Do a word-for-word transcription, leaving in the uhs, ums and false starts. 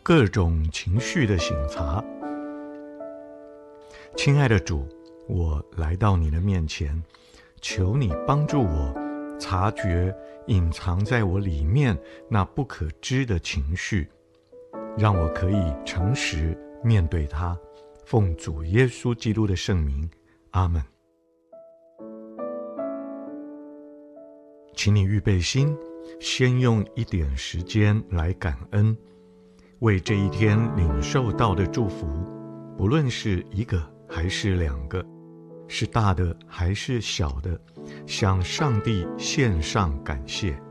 各种情绪的省察。亲爱的主，我来到你的面前，求你帮助我察觉隐藏在我里面那不可知的情绪，让我可以诚实面对它。奉主耶稣基督的圣名，阿们。请你预备心，先用一点时间来感恩，为这一天领受到的祝福，不论是一个还是两个，是大的还是小的，向上帝献上感谢。